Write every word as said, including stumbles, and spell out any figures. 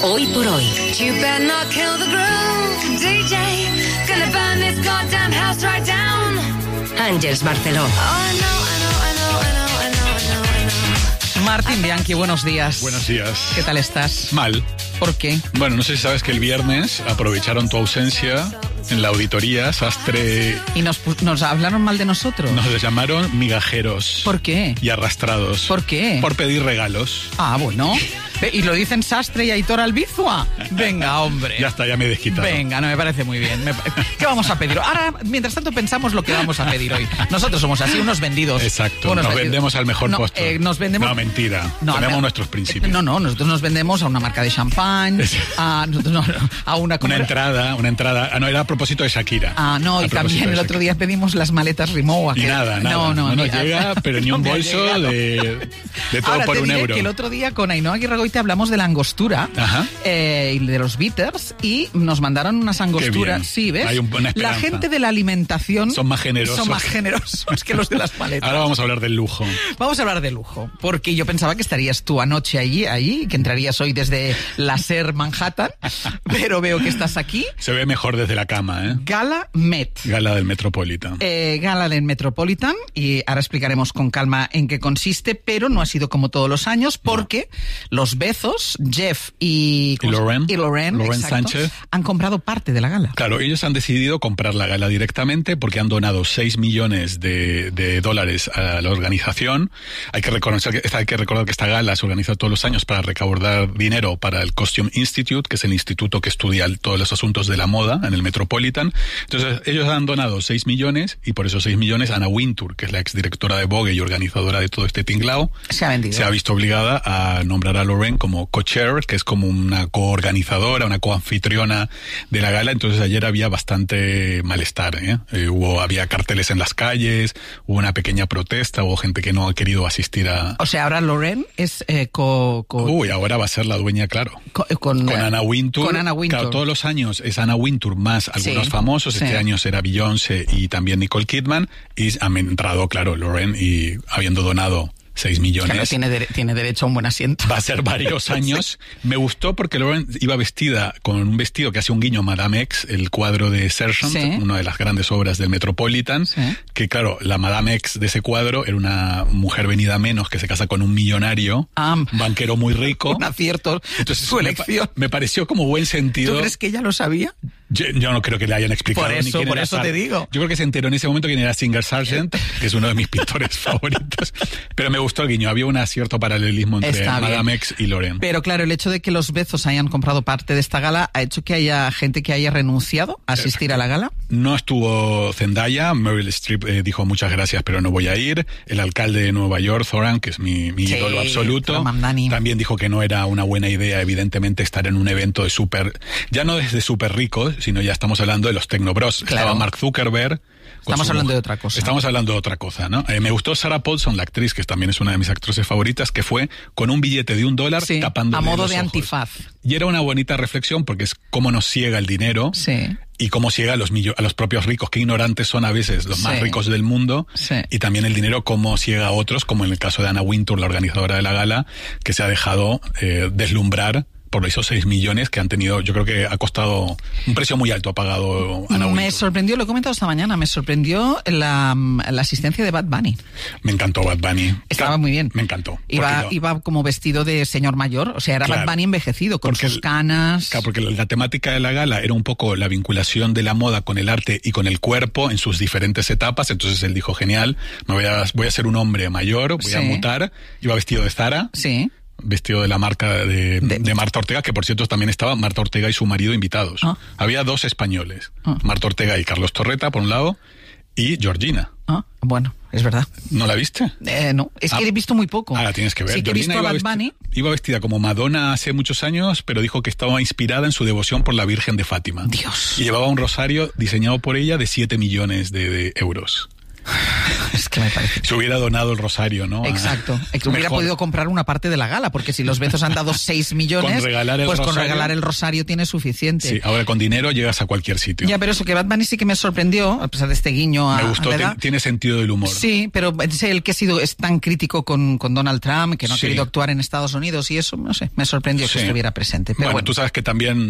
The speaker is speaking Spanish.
Hoy por hoy. You better not kill the groove, D J. Gonna burn this goddamn house right down. Ángeles Barceló. Oh, I know, I know, I know, I know, I know, I know, I know. Martín Bianchi, buenos días. Buenos días. ¿Qué tal estás? Mal. ¿Por qué? Bueno, no sé si sabes que el viernes aprovecharon tu ausencia en la auditoría, Sastre. ¿Y nos, nos hablaron mal de nosotros? Nos llamaron migajeros. ¿Por qué? Y arrastrados. ¿Por qué? Por pedir regalos. Ah, bueno. ¿Y lo dicen Sastre y Aitor Albizua? Venga, hombre. Ya está, ya me he desquitado. Venga, no, me parece muy bien. Me... ¿Qué vamos a pedir? Ahora, mientras tanto, pensamos lo que vamos a pedir hoy. Nosotros somos así, unos vendidos. Exacto, unos nos vendidos. vendemos al mejor no, postor. Eh, nos vendemos... No, mentira. No, Tenemos no, nuestros principios. No, no, nosotros nos vendemos a una marca de champán, a, nosotros no, a una... Una entrada, una entrada... Ah, no, era a propósito de Shakira. Ah, no, y también el otro día pedimos las maletas Rimowa. Y que... nada, nada. No, no, no nos mira, llega, pero ni un no bolso de, de todo Ahora por te un diré euro. Que el otro día con Ainhoa Aguirregoite hablamos de la angostura. Ajá. Eh, y de los bitters y nos mandaron unas angosturas. Sí, ¿ves? Hay un, una la esperanza. gente de la alimentación son más generosos. Son más generosos que los de las maletas. Ahora vamos a hablar del lujo. Vamos a hablar de lujo, porque yo pensaba que estarías tú anoche allí, allí, que entrarías hoy desde la SER Manhattan, pero veo que estás aquí. Se ve mejor desde la cama, ¿eh? Gala Met. Gala del Metropolitan. Eh, Gala del Metropolitan, y ahora explicaremos con calma en qué consiste, pero no ha sido como todos los años, porque no. los Bezos, Jeff y... Y Loren. Y Loren, Loren exacto, Sánchez. Han comprado parte de la gala. Claro, ellos han decidido comprar la gala directamente porque han donado seis millones de, de dólares a la organización. Hay que reconocer que, hay que recordar que esta gala se organiza todos los años para recaudar dinero para el Costume Institute, que es el instituto que estudia todos los asuntos de la moda en el Metropolitan. Entonces, ellos han donado seis millones y por esos seis millones Anna Wintour, que es la exdirectora de Vogue y organizadora de todo este tinglao, se ha vendido. Se ha visto obligada a nombrar a Loren como co-chair, que es como una coorganizadora, una coanfitriona de la gala. Entonces ayer había bastante malestar, ¿eh? Eh, hubo, había carteles en las calles, hubo una pequeña protesta, hubo gente que no ha querido asistir a... O sea, ahora Loren es eh, co, co... Uy, ahora va a ser la dueña, claro. Co, con, con Anna Wintour. Con Anna Wintour. Claro, todos los años es Anna Wintour más algunos sí, famosos. sí. Este año será Beyoncé y también Nicole Kidman. Y han entrado, claro, Loren, y habiendo donado seis millones. Claro, tiene, de, tiene derecho a un buen asiento. Va a ser varios años. Me gustó porque Loren iba vestida con un vestido que hace un guiño a Madame X, el cuadro de Sergeant, sí. una de las grandes obras del Metropolitan, sí. que claro, la Madame X de ese cuadro era una mujer venida menos que se casa con un millonario, ah, un banquero muy rico. Un acierto. Entonces, su elección. Me, me pareció como buen sentido. ¿Tú crees que ella lo sabía? Yo, yo no creo que le hayan explicado. Por eso, ni quién por era eso Sar- te digo. Yo creo que se enteró en ese momento quién era Singer Sargent, que es uno de mis pintores favoritos. Pero me gustó el guiño. Había un cierto paralelismo entre Está Madame bien. X y Loren. Pero claro, el hecho de que los Bezos hayan comprado parte de esta gala ha hecho que haya gente que haya renunciado a asistir a la gala. No estuvo Zendaya. Meryl Streep eh, dijo muchas gracias, pero no voy a ir. El alcalde de Nueva York, Zoran, que es mi, mi sí, ídolo absoluto, Mamdani. también dijo que no era una buena idea, evidentemente, estar en un evento de súper... Ya no desde súper ricos, sino ya estamos hablando de los Tecnobros. Claro. Estaba Mark Zuckerberg. Estamos hablando mujer. de otra cosa. Estamos hablando de otra cosa, ¿no? Eh, me gustó Sarah Paulson, la actriz, que también es una de mis actrices favoritas, que fue con un billete de un dólar sí, tapando a modo los de ojos. antifaz. Y era una bonita reflexión porque es cómo nos ciega el dinero. Sí. Y cómo ciega a los, millo- a los propios ricos, qué ignorantes son a veces los sí. más ricos del mundo. Sí. Y también el dinero cómo ciega a otros, como en el caso de Anna Wintour, la organizadora de la gala, que se ha dejado eh, deslumbrar por esos seis millones que han tenido. Yo creo que ha costado un precio muy alto, ha pagado Anna Wintour. Me sorprendió, lo he comentado esta mañana, me sorprendió la, la asistencia de Bad Bunny. Me encantó Bad Bunny. Estaba muy bien. Me encantó. Iba, no, iba como vestido de señor mayor, o sea, era claro, Bad Bunny envejecido, con sus el, canas. Claro, porque la temática de la gala era un poco la vinculación de la moda con el arte y con el cuerpo en sus diferentes etapas. Entonces él dijo, genial, me voy a, voy a ser un hombre mayor, voy sí. a mutar. Iba vestido de Zara. Sí. Vestido de la marca de, de... de Marta Ortega, que por cierto también estaba Marta Ortega y su marido invitados. Ah. Había dos españoles, ah. Marta Ortega y Carlos Torreta, por un lado, y Georgina. Ah, bueno, es verdad. ¿No la viste? Eh, no, es ah, que he visto muy poco. Ah, la tienes que ver. Sí que he visto a Bad Bunny. Iba vestida como Madonna hace muchos años, pero dijo que estaba inspirada en su devoción por la Virgen de Fátima. Dios. Y llevaba un rosario diseñado por ella de siete millones de, de euros. Es que me parece... Se hubiera donado el rosario, ¿no? Exacto. Que hubiera Mejor. podido comprar una parte de la gala, porque si los Bezos han dado seis millones, Con regalar el pues con rosario. regalar el rosario tiene suficiente. Sí, ahora con dinero llegas a cualquier sitio. Ya, pero eso que Bad Bunny sí que me sorprendió, a pesar de este guiño a, Me gustó, a la te- edad. tiene sentido del humor. Sí, pero es el que ha sido es tan crítico con, con Donald Trump, que no ha Sí. querido actuar en Estados Unidos y eso, no sé, me sorprendió Sí. que estuviera presente. Pero bueno, bueno. tú sabes que también